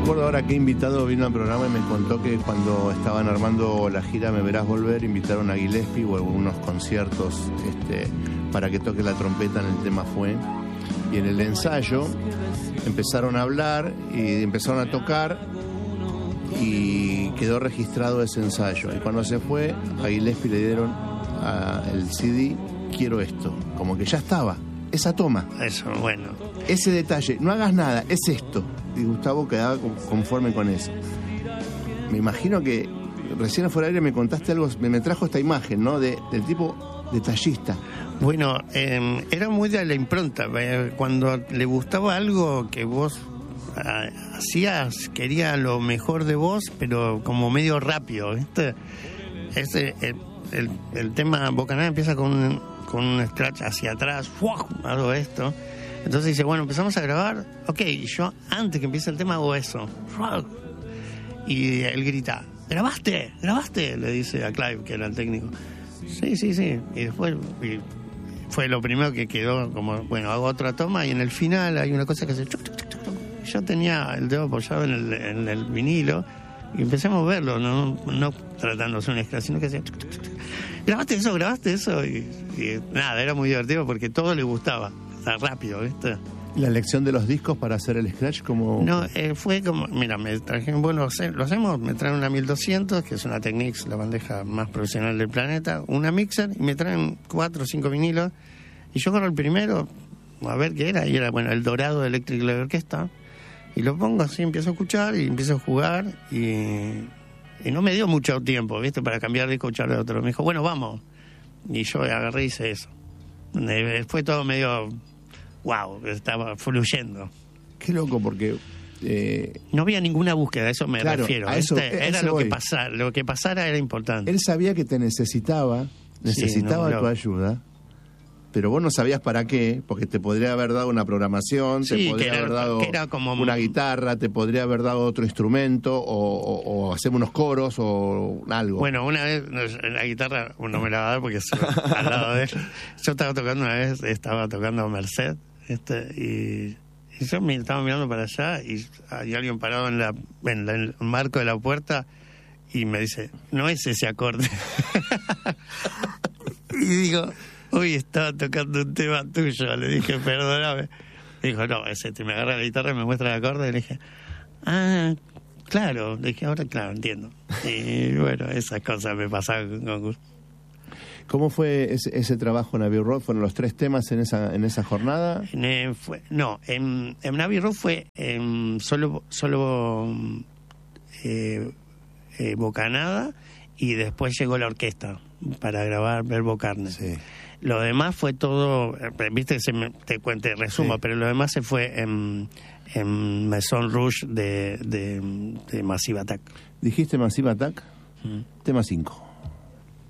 recuerdo ahora qué invitado vino al programa y me contó que cuando estaban armando la gira Me Verás Volver, invitaron a Gillespie o algunos conciertos para que toque la trompeta en el tema Fue. Y en el ensayo empezaron a hablar y empezaron a tocar y quedó registrado ese ensayo. Y cuando se fue, a Gillespie le dieron el CD Quiero Esto. Como que ya estaba, esa toma. Eso, bueno. Ese detalle, no hagas nada, es esto. Y Gustavo quedaba conforme con eso. Me imagino que recién afuera del aire me contaste algo, me trajo esta imagen, ¿no? Del tipo detallista. Bueno, era muy de la impronta. Cuando le gustaba algo que vos hacías, quería lo mejor de vos, pero como medio rápido, ¿viste? El tema Bocanada empieza con un scratch hacia atrás, ¡fuah! Algo de esto. Entonces dice, bueno, empezamos a grabar. Ok, yo antes que empiece el tema hago eso. Y él grita, ¿grabaste? Le dice a Clive, que era el técnico. Sí. Y después fue lo primero que quedó, como, bueno, hago otra toma y en el final hay una cosa que hace... Yo tenía el dedo apoyado en el vinilo y empecé a moverlo, no tratándose una escala, sino que hacía... ¿Grabaste eso? Y nada, era muy divertido porque todo le gustaba. Está rápido, ¿viste? ¿La elección de los discos para hacer el scratch como...? No, fue como... Mira, me trajeron... Bueno, lo hacemos, me traen una 1200, que es una Technics, la bandeja más profesional del planeta, una mixer, y me traen 4 o 5 vinilos, y yo agarro el primero, a ver qué era, y era, bueno, el Dorado de Electric Light Orchestra, y lo pongo así, empiezo a escuchar, y empiezo a jugar, y no me dio mucho tiempo, ¿viste? Para cambiar de escuchar de otro. Me dijo, bueno, vamos. Y yo agarré y hice eso. Fue todo medio... wow, estaba fluyendo. Qué loco, porque... no había ninguna búsqueda, a eso me refiero. A eso, era lo que pasara era importante. Él sabía que te necesitaba tu ayuda, pero vos no sabías para qué, porque te podría haber dado una programación, te podría haber dado una guitarra, te podría haber dado otro instrumento, o hacer unos coros, o algo. Bueno, una vez, la guitarra no me la va a dar porque al lado de él. Yo estaba tocando Merced, y yo me estaba mirando para allá, y hay alguien parado en el marco de la puerta, y me dice, no es ese acorde. Y digo... Uy, estaba tocando un tema tuyo. Le dije, perdóname. Dijo, no, me agarra la guitarra y me muestra el acorde. Y le dije, claro. Le dije, ahora claro, entiendo. Y bueno, esas cosas me pasaban con gusto. ¿Cómo fue ese trabajo en Abbey Road? ¿Fueron los 3 temas en esa jornada? En Abbey Road fue solo Bocanada, y después llegó la orquesta para grabar Verbo Carne. Sí. Lo demás fue todo, viste que te resumo, sí. Pero lo demás se fue en Maison Rouge de Massive Attack. ¿Dijiste Massive Attack? Tema 5.